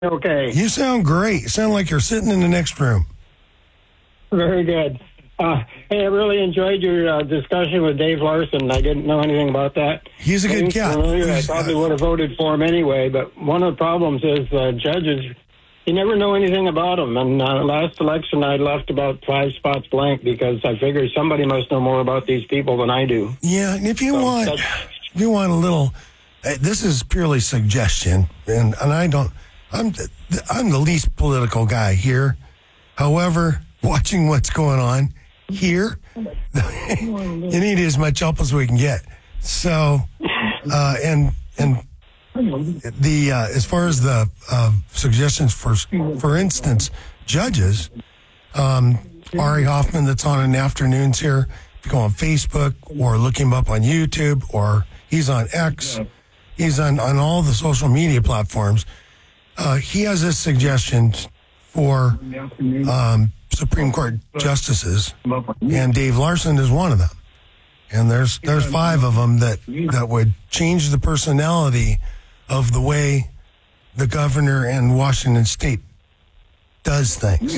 Okay. You sound great. You sound like you're sitting in the next room. Very good. Hey, I really enjoyed your discussion with Dave Larson. I didn't know anything about that. He's a good guy. I probably would have voted for him anyway, but one of the problems is judges, you never know anything about them. And last election, I left about 5 spots blank because I figured somebody must know more about these people than I do. Yeah, and if you want a little, this is purely suggestion, and I'm the least political guy here. However, watching what's going on here, you need as much help as we can get. So, and the as far as the suggestions for instance, judges, Ari Hoffman that's on in the afternoons here. If you go on Facebook or look him up on YouTube, or he's on X, he's on all the social media platforms. He has a suggestion for Supreme Court justices, and Dave Larson is one of them. And there's 5 of them that would change the personality of the way the governor in Washington State does things.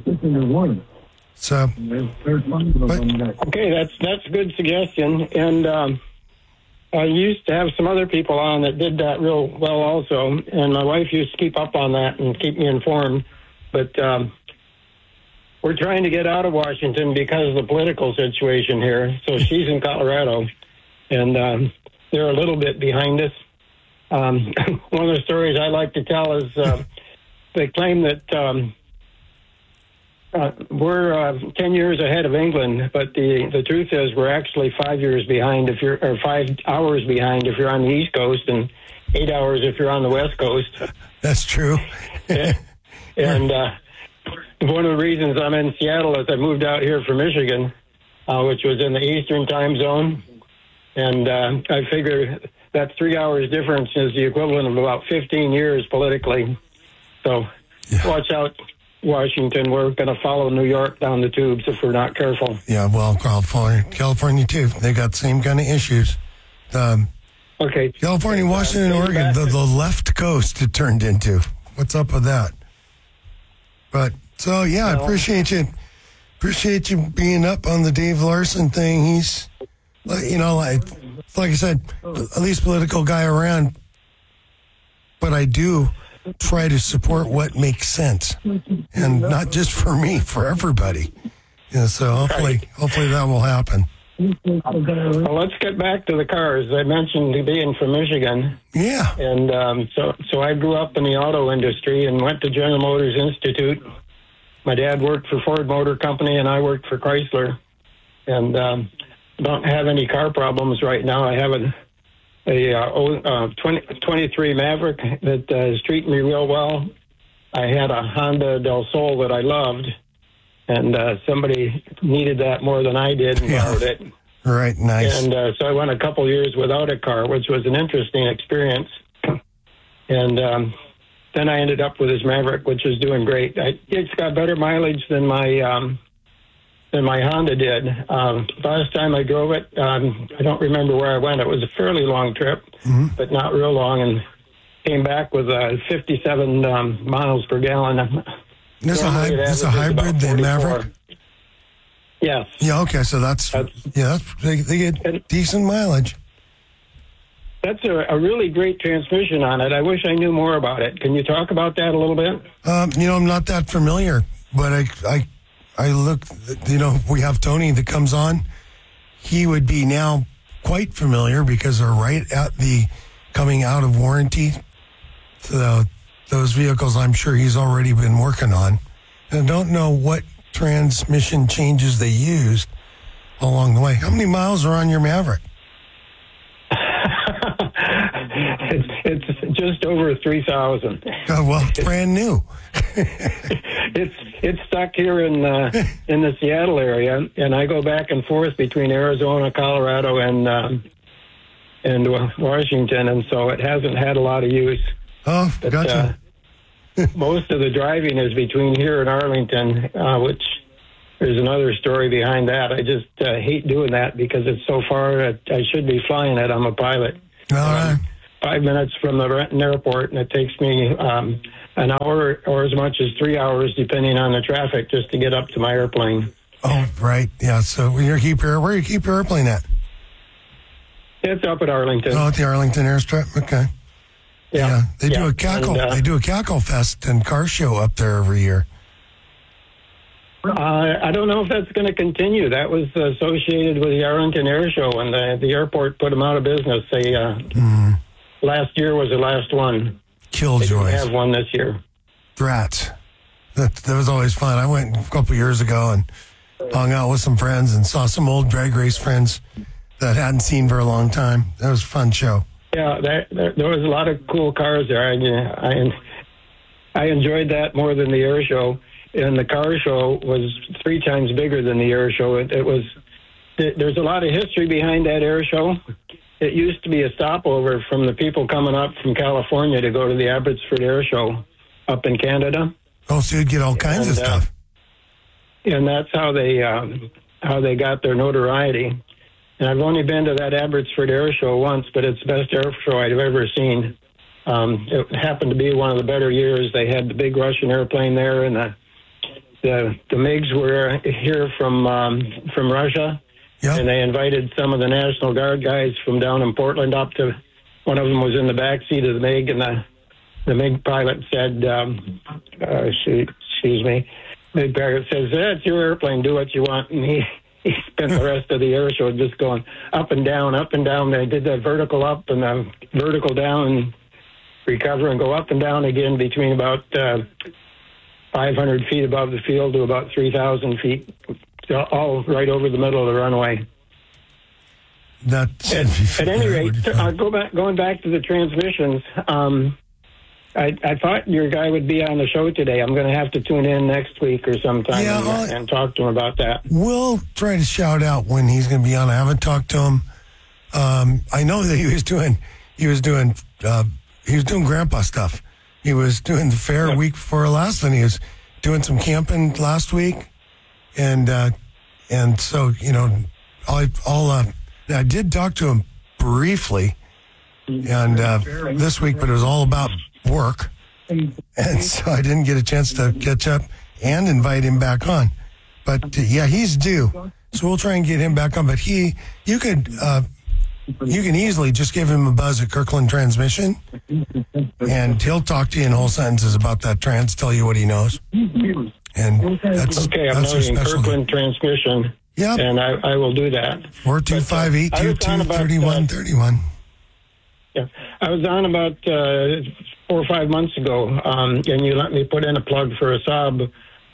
So, okay, that's a good suggestion. And I used to have some other people on that did that real well also, and my wife used to keep up on that and keep me informed. But we're trying to get out of Washington because of the political situation here. So she's in Colorado, and they're a little bit behind us. One of the stories I like to tell is they claim that we're 10 years ahead of England, but the truth is we're actually 5 years behind or 5 hours behind if you're on the East Coast, and 8 hours if you're on the West Coast. That's true. And one of the reasons I'm in Seattle is I moved out here from Michigan, which was in the Eastern time zone. And I figure that 3 hours difference is the equivalent of about 15 years politically. So watch out, Washington. We're going to follow New York down the tubes if we're not careful. Yeah, well, California too. They got the same kind of issues. Okay. California, Washington, Oregon, the left coast it turned into. What's up with that? But so yeah, I appreciate you being up on the Dave Larson thing. He's, like I said, the least political guy around, but I do try to support what makes sense, and not just for me, for everybody. Yeah, so hopefully that will happen. Well, let's get back to the cars. I mentioned being from Michigan. Yeah. And so I grew up in the auto industry and went to General Motors Institute. My dad worked for Ford Motor Company, and I worked for Chrysler. And don't have any car problems right now. I have a 23 Maverick that is treating me real well. I had a Honda Del Sol that I loved, and somebody needed that more than I did and borrowed it. Right, nice. And so I went a couple years without a car, which was an interesting experience. And then I ended up with this Maverick, which is doing great. It's got better mileage than my Honda did. Last time I drove it, I don't remember where I went. It was a fairly long trip, but not real long, and came back with 57 miles per gallon. This is a hybrid, the Maverick? Yes. Yeah, okay, so they get decent mileage. That's a really great transmission on it. I wish I knew more about it. Can you talk about that a little bit? I'm not that familiar, but I look, we have Tony that comes on. He would be now quite familiar because they're right at the coming out of warranty. So those vehicles, I'm sure he's already been working on. And I don't know what transmission changes they used along the way. How many miles are on your Maverick? It's just over 3,000. Oh, well, it's brand new. It's stuck here in the Seattle area, and I go back and forth between Arizona, Colorado, and Washington, and so it hasn't had a lot of use. Oh, but, gotcha. Most of the driving is between here and Arlington, which there's another story behind that. I just hate doing that because it's so far. I should be flying it. I'm a pilot. All right. 5 minutes from the Renton Airport, and it takes me an hour or as much as 3 hours, depending on the traffic, just to get up to my airplane. Oh, right. Yeah. So where do you keep your airplane at? It's up at Arlington. Oh, at the Arlington Airstrip. Okay. Yeah. They do a cackle. They do a cackle fest and car show up there every year. I don't know if that's going to continue. That was associated with the Arlington Air Show, and the airport put them out of business. They last year was the last one. Killjoys. They didn't have one this year. Rats. That was always fun. I went a couple years ago and hung out with some friends and saw some old drag race friends that I hadn't seen for a long time. That was a fun show. Yeah, there was a lot of cool cars there. I enjoyed that more than the air show. And the car show was 3 times bigger than the air show. There's a lot of history behind that air show. It used to be a stopover from the people coming up from California to go to the Abbotsford Air Show up in Canada. Oh, so you'd get all kinds of stuff. And that's how they got their notoriety. And I've only been to that Abbotsford Air Show once, but it's the best air show I've ever seen. It happened to be one of the better years. They had the big Russian airplane there, and the MiGs were here from Russia. Yep. And they invited some of the National Guard guys from down in Portland up to. One of them was in the back seat of the MiG, and the MiG pilot said, "Excuse me." MiG pilot says, "That's your airplane. Do what you want." And he spent the rest of the air show just going up and down, up and down. They did that vertical up and the vertical down, and recover and go up and down again between about 500 feet above the field to about 3,000 feet, all right over the middle of the runway. At any rate, going back to the transmissions, I thought your guy would be on the show today. I'm going to have to tune in next week or sometime and talk to him about that. We'll try to shout out when he's going to be on. I haven't talked to him. I know that he was doing grandpa stuff. He was doing the fair week before last, and he was doing some camping last week. And so, I did talk to him briefly and this week, but it was all about work. And so I didn't get a chance to catch up and invite him back on. But he's due. So we'll try and get him back on. But you can easily just give him a buzz at Kirkland Transmission, and he'll talk to you in whole sentences about that tell you what he knows. And that's okay. I'm noting Kirkland Transmission. Yep. And I will do that. 425-822-3131. Yeah, I was on about 4 or 5 months ago, and you let me put in a plug for a Saab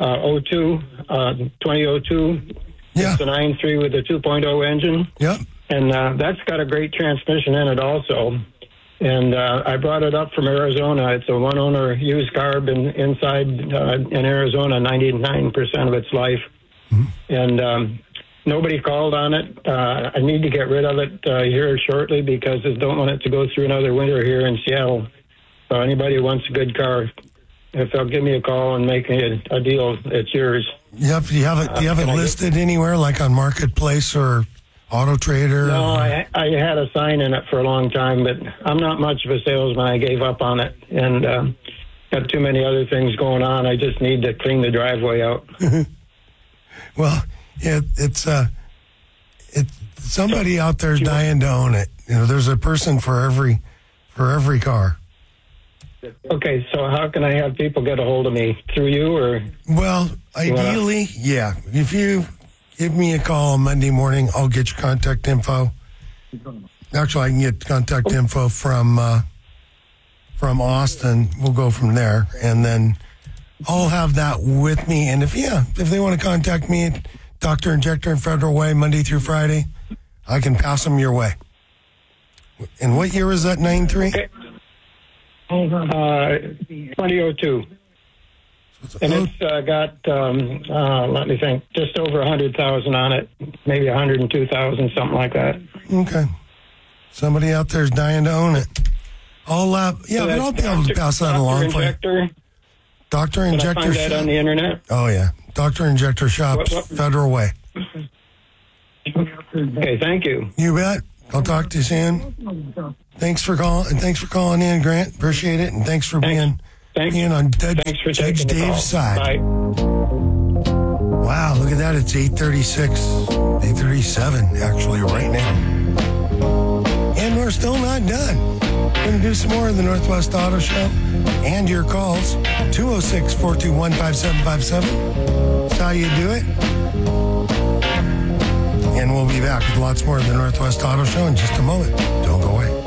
2002. Yeah. It's a 9.3 with a 2.0 engine. Yep. And that's got a great transmission in it also. And I brought it up from Arizona. It's a one-owner used car, been inside in Arizona 99% of its life. Mm-hmm. And nobody called on it. I need to get rid of it here shortly because I don't want it to go through another winter here in Seattle. So anybody who wants a good car, if they'll give me a call and make me a deal, it's yours. Yep. Do you have it listed anywhere, like on Marketplace or Auto Trader? No, I had a sign in it for a long time, but I'm not much of a salesman. I gave up on it and got too many other things going on. I just need to clean the driveway out. Well, it's somebody out there's dying to own it. There's a person for every car. Okay, so how can I have people get a hold of me? Through you or? Well, ideally, yeah. If you give me a call Monday morning, I'll get your contact info. Actually, I can get contact info from Austin. We'll go from there, and then I'll have that with me. And if they want to contact me at Dr. Injector in Federal Way Monday through Friday, I can pass them your way. And what year is that 9.3? Okay. 2002. And it's got, let me think, just over 100,000 on it, maybe 102,000, something like that. Okay. Somebody out there's dying to own it. I'll be able to pass that along for you. Dr. Injector. Can I find that on the internet? Oh, yeah. Dr. Injector Shops, Federal Way. Okay, thank you. You bet. I'll talk to you soon. Thanks for calling in, Grant. Appreciate it, and thanks for being being on Thanks for Judge taking the call. Dave's side. Bye. Wow, look at that. It's 8:36, 8:37 actually right now. And we're still not done. We're going to do some more of the Northwest Auto Show and your calls. 206-421-5757. That's how you do it. And we'll be back with lots more of the Northwest Auto Show in just a moment. Don't go away.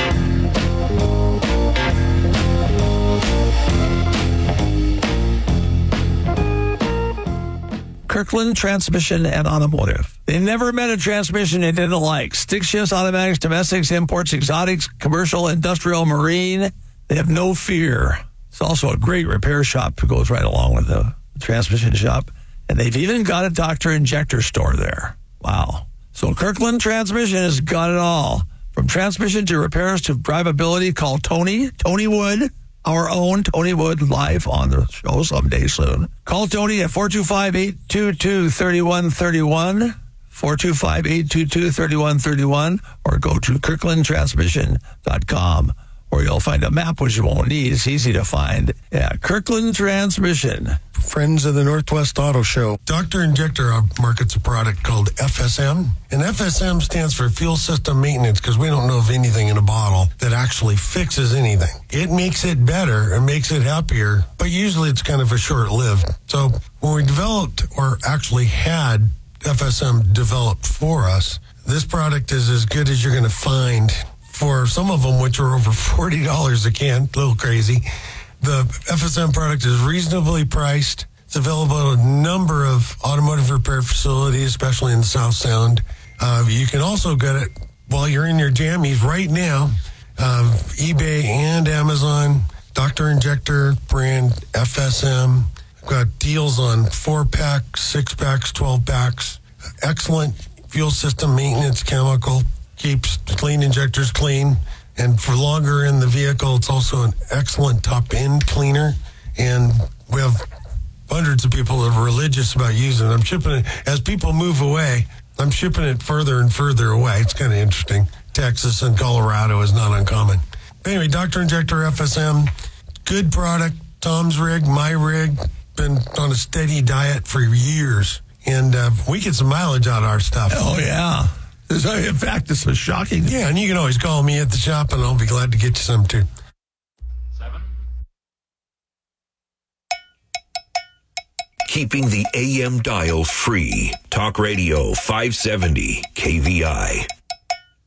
Kirkland Transmission and Automotive. They never met a transmission they didn't like. Stick shifts, automatics, domestics, imports, exotics, commercial, industrial, marine. They have no fear. It's also a great repair shop that goes right along with the transmission shop. And they've even got a Dr. Injector store there. Wow. So Kirkland Transmission has got it all. From transmission to repairs to drivability, call Tony Wood, our own Tony Wood, live on the show someday soon. Call Tony at 425-822-3131, 425-822-3131, or go to kirklandtransmission.com, where you'll find a map, which you won't need. It's easy to find. Yeah, Kirkland Transmission. Friends of the Northwest Auto Show. Dr. Injector markets a product called FSM. And FSM stands for Fuel System Maintenance, because we don't know of anything in a bottle that actually fixes anything. It makes it better and makes it happier, but usually it's kind of a short-lived. So when we developed, or actually had FSM developed for us, this product is as good as you're going to find for some of them, which are over $40 a can. A little crazy. The FSM product is reasonably priced. It's available at a number of automotive repair facilities, especially in the South Sound. You can also get it while you're in your jammies right now. eBay and Amazon, Dr. Injector brand FSM. We've got deals on 4-packs, 6-packs, 12-packs. Excellent fuel system maintenance chemical. Keeps clean injectors clean. And for longer in the vehicle, it's also an excellent top-end cleaner. And we have hundreds of people that are religious about using it. I'm shipping it. As people move away, I'm shipping it further and further away. It's kind of interesting. Texas and Colorado is not uncommon. Anyway, Dr. Injector FSM, good product. Tom's rig, my rig, been on a steady diet for years. And we get some mileage out of our stuff. Oh, yeah. In fact, this was shocking. Yeah, and you can always call me at the shop, and I'll be glad to get you some, too. Keeping the AM dial free. Talk Radio 570 KVI.